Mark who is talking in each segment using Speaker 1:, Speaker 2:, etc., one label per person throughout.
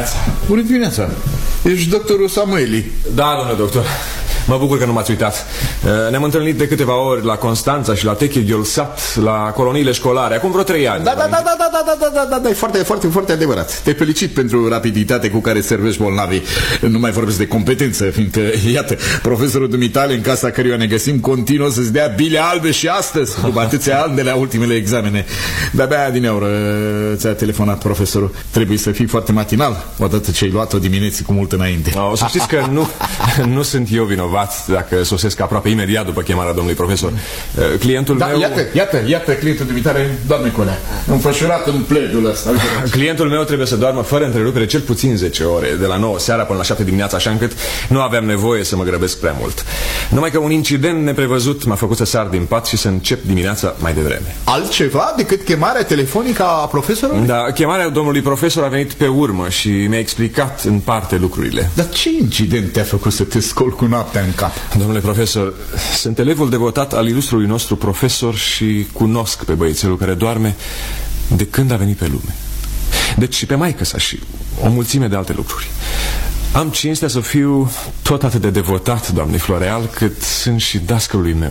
Speaker 1: dimineața.
Speaker 2: Bună dimineața. Ești doctorul Samueli?
Speaker 1: Da, domnule doctor. Mă bucur că nu m-ați uitat. Ne-am întâlnit de câteva ori la Constanța și la Techeghiolsat, la coloniile școlare, acum vreo 3 ani.
Speaker 2: Da, e foarte adevărat. Te felicit pentru rapiditatea cu care servești bolnavii. Nu mai vorbesc de competență, fiindcă, iată, profesorul dumitale, în casa căruia ne găsim, continuă să-ți dea bile albe și astăzi, după atâția ani de la ultimele examene. De-abia adineaură ți-a telefonat profesorul. Trebuie să fii foarte matinal, odată ce ai luat-o dimineții cu mult înainte.
Speaker 1: O să știți că nu sunt eu vinovat dacă sosesc aproape imediat după chemarea domnului profesor. Clientul meu...
Speaker 2: Iată, clientul dumitare doarme cu alea, înfășurat în pledul ăsta.
Speaker 1: Clientul meu trebuie să doarmă fără întrerupere cel puțin 10 ore, de la 9 seara până la 7 dimineața, așa încât nu aveam nevoie să mă grăbesc prea mult. Numai că un incident neprevăzut m-a făcut să sar din pat și să încep dimineața mai devreme.
Speaker 2: Altceva decât chemarea telefonică a profesorului?
Speaker 1: Da, chemarea domnului profesor a venit pe urmă și mi-a explicat în parte lucrurile.
Speaker 2: Dar ce incident te-a făcut să te scoli cu noaptea în cap?
Speaker 1: Domnule profesor, sunt elevul devotat al ilustrului nostru profesor și cunosc pe băiețelul care doarme de când a venit pe lume. Deci și pe maică-sa și o mulțime de alte lucruri. Am cinstea să fiu tot atât de devotat, doamne Floreal, cât sunt și dascălului meu.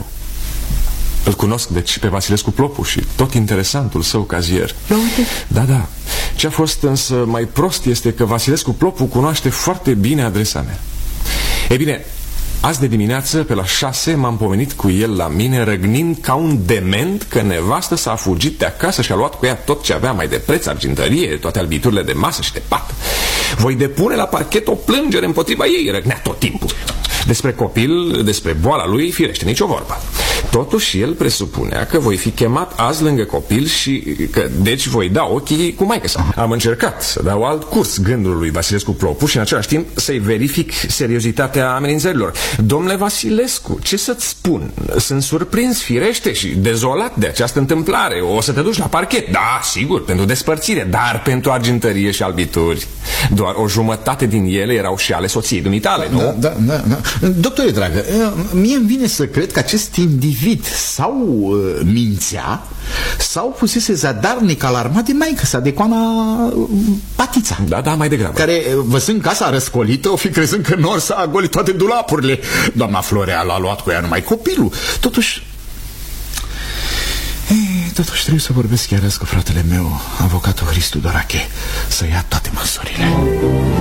Speaker 1: Îl cunosc, deci, pe Vasilescu Plopu și tot interesantul său cazier. Da. Ce a fost însă mai prost este că Vasilescu Plopu cunoaște foarte bine adresa mea. Ei bine, azi de dimineață, pe la 6, m-am pomenit cu el la mine, răgnind ca un dement că nevastă s-a fugit de acasă și a luat cu ea tot ce avea mai de preț, argintărie, toate albiturile de masă și de pat. Voi depune la parchet o plângere împotriva ei, răgnea tot timpul. Despre copil, despre boala lui, firește, nicio vorbă. Totuși el presupunea că voi fi chemat azi lângă copil și că deci voi da ochii cu maică-sa. Am încercat să dau alt curs gândului lui Vasilescu Plopu și în același timp să-i verific seriozitatea amenințărilor. Domnule Vasilescu, ce să-ți spun? Sunt surprins, firește, și dezolat de această întâmplare. O să te duci la parchet, da, sigur, pentru despărțire, dar pentru argintărie și albituri. Doar o jumătate din ele erau și ale soției dumitale, nu?
Speaker 2: Da. Doctore dragă, mie îmi vine să cred că acest individ sau mințea sau fusese zadarnic alarmat de maică-sa, de coana Patița.
Speaker 1: Da, mai degrabă.
Speaker 2: Care, văzând casa răscolită, o fi crezând că nor s-a agolit toate dulapurile. Doamna Floreal a luat cu ea numai copilul. Totuși trebuie să vorbesc chiar azi cu fratele meu, avocatul Hristu Dorache, să ia toate măsurile.